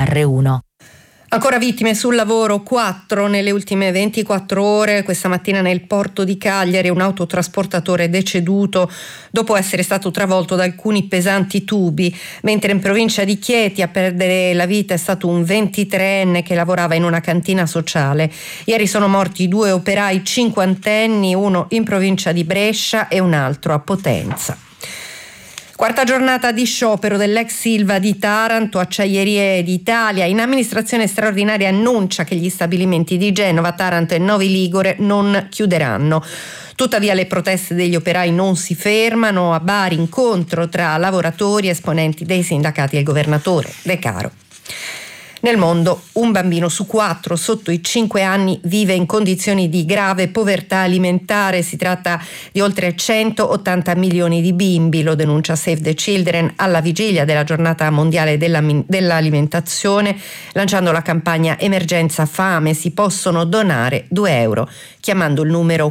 GR1. Ancora vittime sul lavoro, 4 nelle ultime 24 ore. Questa mattina nel porto di Cagliari un autotrasportatore è deceduto dopo essere stato travolto da alcuni pesanti tubi, mentre in provincia di Chieti a perdere la vita è stato un 23enne che lavorava in una cantina sociale. Ieri sono morti 2 operai cinquantenni, uno in provincia di Brescia e un altro a Potenza. Quarta giornata di sciopero dell'ex Ilva di Taranto. Acciaierie d'Italia in amministrazione straordinaria annuncia che gli stabilimenti di Genova, Taranto e Novi Ligure non chiuderanno. Tuttavia le proteste degli operai non si fermano. A Bari incontro tra lavoratori e esponenti dei sindacati e il governatore De Caro. Nel mondo, un bambino su 4 sotto i 5 anni vive in condizioni di grave povertà alimentare. Si tratta di oltre 180 milioni di bimbi, lo denuncia Save the Children alla vigilia della giornata mondiale dell'alimentazione, lanciando la campagna Emergenza Fame. Si possono donare €2 chiamando il numero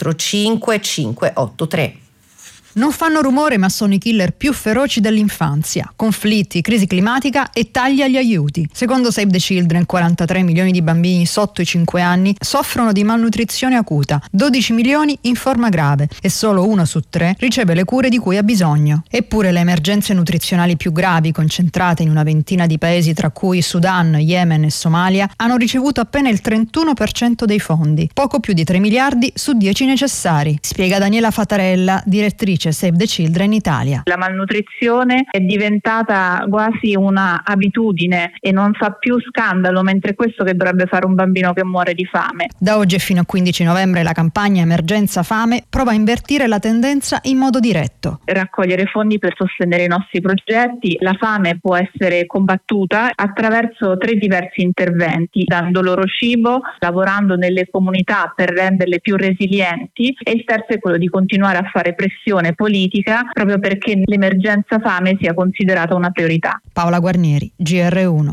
45583. Non fanno rumore, ma sono i killer più feroci dell'infanzia. Conflitti, crisi climatica e tagli agli aiuti. Secondo Save the Children, 43 milioni di bambini sotto i 5 anni soffrono di malnutrizione acuta, 12 milioni in forma grave e solo 1 su 3 riceve le cure di cui ha bisogno. Eppure le emergenze nutrizionali più gravi, concentrate in una ventina di paesi tra cui Sudan, Yemen e Somalia, hanno ricevuto appena il 31% dei fondi, poco più di 3 miliardi su 10 necessari, spiega Daniela Fatarella, direttrice Save the Children Italia. La malnutrizione è diventata quasi una abitudine e non fa più scandalo, mentre è questo che dovrebbe fare un bambino che muore di fame. Da oggi e fino a 15 novembre la campagna Emergenza Fame prova a invertire la tendenza in modo diretto. Raccogliere fondi per sostenere i nostri progetti. La fame può essere combattuta attraverso 3 diversi interventi: dando loro cibo, lavorando nelle comunità per renderle più resilienti, e il terzo è quello di continuare a fare pressione politica proprio perché l'emergenza fame sia considerata una priorità. Paola Guarnieri, GR1.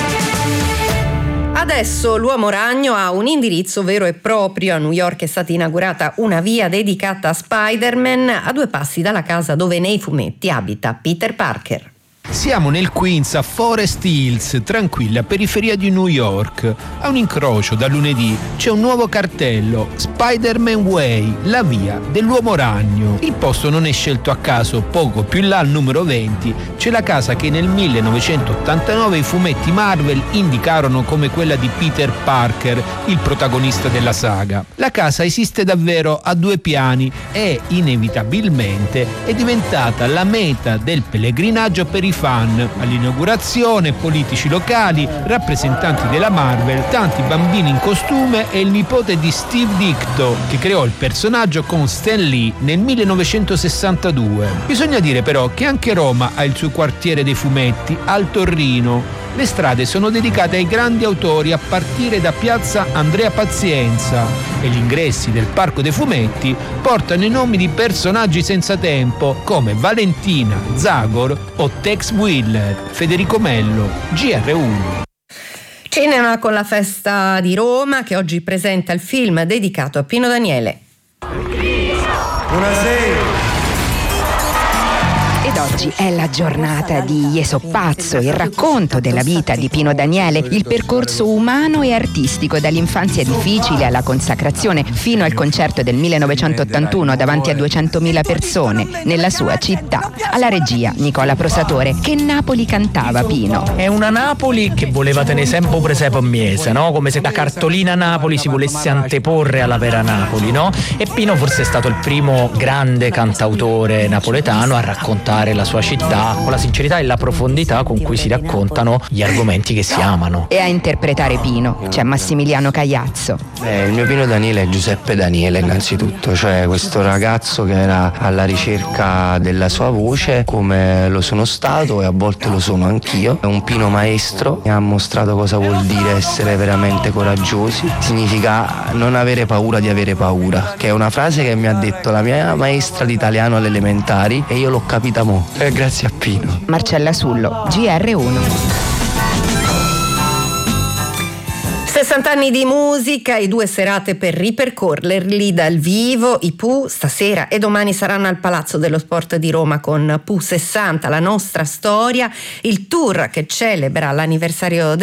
Adesso l'uomo ragno ha un indirizzo vero e proprio. A New York è stata inaugurata una via dedicata a Spider-Man a 2 passi dalla casa dove nei fumetti abita Peter Parker. Siamo nel Queens a Forest Hills, tranquilla periferia di New York. A un incrocio da lunedì c'è un nuovo cartello: Spider-Man Way, la via dell'uomo ragno. Il posto non è scelto a caso. Poco più in là, al numero 20, c'è la casa che nel 1989 i fumetti Marvel indicarono come quella di Peter Parker, il protagonista della saga. La casa esiste davvero a 2 piani e inevitabilmente è diventata la meta del pellegrinaggio per i fan. All'inaugurazione politici locali, rappresentanti della Marvel, tanti bambini in costume e il nipote di Steve Ditko, che creò il personaggio con Stan Lee nel 1962. Bisogna dire però che anche Roma ha il suo quartiere dei fumetti, al Torrino. Le strade sono dedicate ai grandi autori a partire da piazza Andrea Pazienza e gli ingressi del Parco dei Fumetti portano i nomi di personaggi senza tempo come Valentina, Zagor o Tex Willer. Federico Mello, GR1. Cinema con la Festa di Roma, che oggi presenta il film dedicato a Pino Daniele. Buonasera. Ed oggi è la giornata di Ieso Pazzo, il racconto della vita di Pino Daniele, il percorso umano e artistico dall'infanzia difficile alla consacrazione fino al concerto del 1981 davanti a 200.000 persone nella sua città. Alla regia Nicola Prosatore. Che Napoli cantava Pino? È una Napoli che voleva tenere sempre presepe miese, no? Come se la cartolina Napoli si volesse anteporre alla vera Napoli, no? E Pino forse è stato il primo grande cantautore napoletano a raccontare la sua città con la sincerità e la profondità con cui si raccontano gli argomenti che si amano. E a interpretare Pino c'è Massimiliano Cagliazzo. Il mio Pino Daniele è Giuseppe Daniele innanzitutto, cioè questo ragazzo che era alla ricerca della sua voce, come lo sono stato e a volte lo sono anch'io. È un Pino maestro, mi ha mostrato cosa vuol dire essere veramente coraggiosi. Significa non avere paura di avere paura, che è una frase che mi ha detto la mia maestra di italiano alle elementari e io l'ho capita grazie a Pino. Marcella Sullo, GR1. 60 anni di musica e 2 serate per ripercorrerli dal vivo. I Pooh stasera e domani saranno al Palazzo dello Sport di Roma con Pooh 60, la nostra storia, il tour che celebra l'anniversario